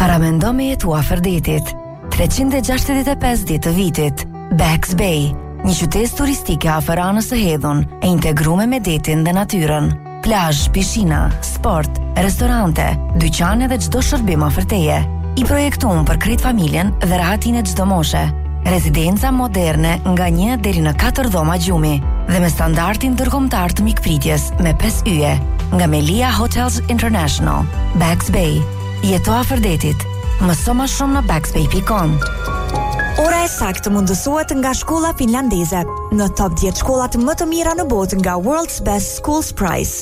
Paramendo me jetu afër detit. 365 ditë të vitit. Bags Bay, një qytet turistike afër anës së hedhun, e integruar me detin dhe natyrën. Plazh, pishina, sport, restorante, dyqane dhe çdo shërbim afër teje. I projektuar për krejt familjen dhe rahatin e çdo moshe. Rezidenca moderne nga 1 deri në 4 dhoma gjumi dhe me standardin ndërkombëtar të mikpritjes me 5 yje nga Melia Hotels International. Bags Bay, jeto afër detit. Mëso më shumë në bagsbay.com. Ora e saktë mundësohet nga shkolla finlandeze, në top 10 shkollat më të mira në botë nga World's Best Schools Prize.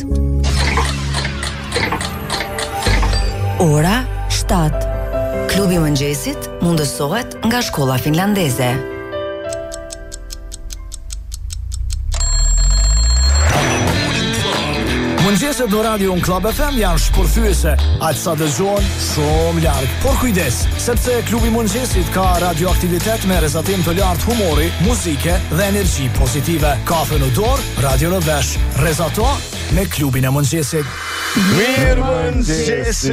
Ora 7. Klubi i mëngjesit mundësohet nga shkolla finlandeze. Mëngjeset në Radio në Club FM janë shpërthyese, aq sa dëgjohen shumë larg. Por kujdes, sepse klubi i mëngjesit ka radioaktivitet me rrezatim të lartë humori, muzike dhe energji pozitive. Kafe në dorë, radio në vesh. Rrezato me klubin e mëngjesit. Mirëmëngjes,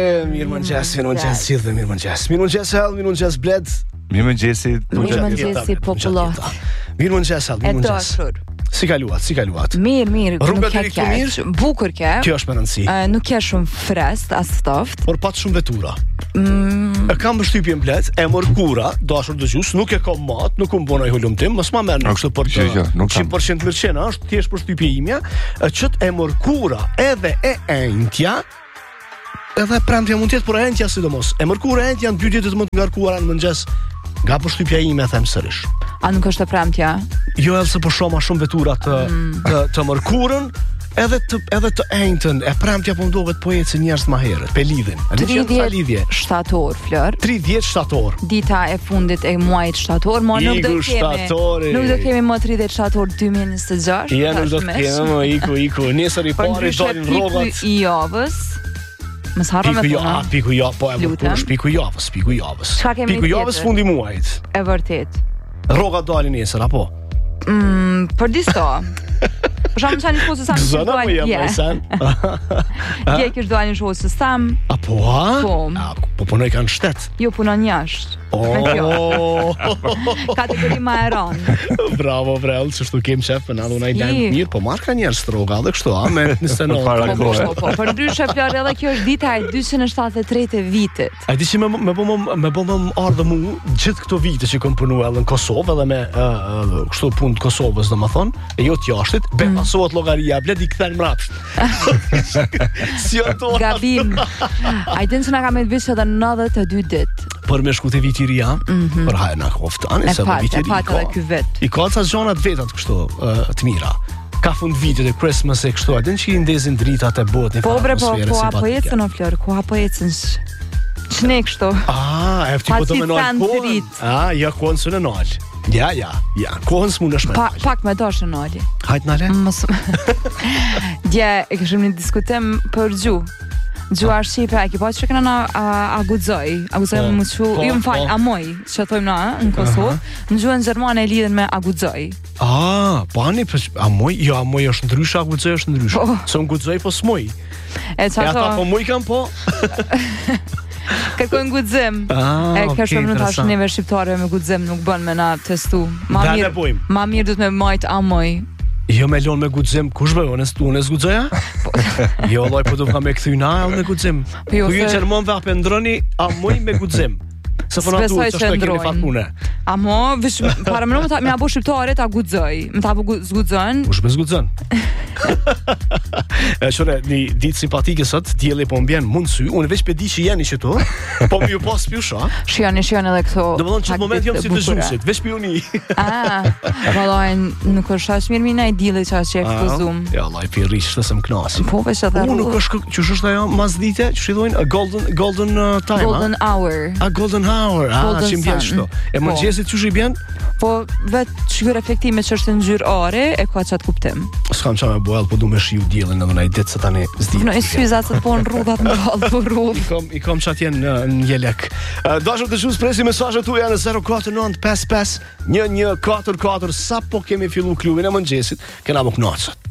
mirëmëngjes Bled. Mirëmëngjes popullor. Mirëmëngjes. Si kaluat? Mirë. Rruga deri këtu mirë? Bukur ke. Kjo është me rëndësi. Nuk ke shumë frest, as ftoft. Por pat shumë vetura. E kam përshtypjen Bled, e mërkura, dashur dëgjues, nuk e kam mat, nuk u bënoj hulumtim, mos ma merr kështu për 100% mirëqenia, është thjesht përshtypje imja, që e mërkura edhe e entja, edhe premtja mund të jetë, por e entja sidomos. E mërkura e entja janë dy ditë të më të ngarkuara në mëngjes. Nga përshtypja ime them sërish. A nuk është e premtja? Jo, edhe se po shoh ma shumë vetura të mërkurën, edhe të entën, e premtja po ndohet po ecën njerëz më herët, pe lidhin. 30 shtator, Flor. 30 shtator. Dita e fundit e muajit shtator, mo nuk do kemi më 30 shtator 2026. Ja, nuk do të kemi, iku. Nesër i pari dolin rrogat. Piku i javës. Mos harro me puna. Piku i javës, po e vërtetë, piku i javës. Piku i javës fundi muajit. E vërtet. Rrogat dalin nesër apo? Për disto. Për shkak të shkosës sa më duan. Dje kish duan shkosës sam. Apo ha? Po punoj kanë shtet. Jo punon jashtë. Kategori më e rëndë. Bravo, çështu kem shef në adhuna i lajm mirë, po marr ka njerëz stroga edhe kështu, me 29. Po, për ndryshe Flor, edhe kjo është dita e 273 vitit. A di që me bëmë ardhë mu gjithë këto vite që kom punu edhe në Kosovë edhe me kështu punë të Kosovës, domethënë, e jo të jashtit, pasohet llogaria, Bled i kthen mrapsht. Si ato. Gabim. Ai din se na ka me vishë edhe 92 ditë. Për me shku të viti ria, për hajë në koftani, se viti ria i ka ca gjonat vetat kështu të mira. Ka fund vitit e Christmas e kështu, adin që i ndezin dritat e bot një farë atmosfere simpatike. Po apo ecën o Flor, ku apo ecën qëne kështu. E fti po të me nalë kohën. Ja, kohën së në nalë. Ja, kohën së mu në shmet. Pak me dosh në nalë. Hajt nalë? Dje, e këshëm një diskutim për Gjuar Shqipe, e ki po që këna a gudzoj më që, ju më falj, amoj, që thojmë na, në Kosovë, në gjuhën Gjermane e lidhen me a gudzoj. Pani, amoj, jo, amoj është ndryshë, a gudzoj është ndryshë. Së më gudzoj, po s'moj. E ata po moj kam po? Kërkojnë gudzim. E kërshme më në tash neve shqiptare me gudzim, nuk bën me na testu. Ma mirë du të me majt amoj. Jo me lonë me gudzim, kush bëj, unë e zgudzoja? Jo, loj, po du ka me këthy na, me gudzim. Po ju Gjermonve ape ndroni, a muj me gudzim. Se po na duhet që është e keni fat pune. Amo, vish, para më në me abo shqiptare ta gudzoj. Me ta abo zgudzon. Kush me zgudzon? Shore, një ditë simpatike sot, djeli po mbjen mundësy, unë veç pe di që jeni që tu, po më ju pas pjusha. Shioni edhe këto. Do më thonë që të moment jam si dëzumësit, veç pi uni. Valojnë, nuk është ashtë mirë mina i dili që është që e këpëzum. Ja, laj, pi rishë të se më knasi. Po, veç atë arru. Nuk është, që është ajo mas dite, që shidojnë, golden time, golden hour. Golden hour, që më bjen shto. E më gjesit që shi bjen? Po, vetë që efektime që është në gjyrë ore, e ka qatë kuptim. S'kam qa me boel, po du me shiu djelin edhe në i ditë se tani zdi. Në i syzat se të po në rrugat në balë po rrugë. I kom qatë jenë në jelek. Dashur të shumë presi mesazhet tuaja në 04955 1144 sa po kemi fillu klubin e mëngjesit, kena më knaqët.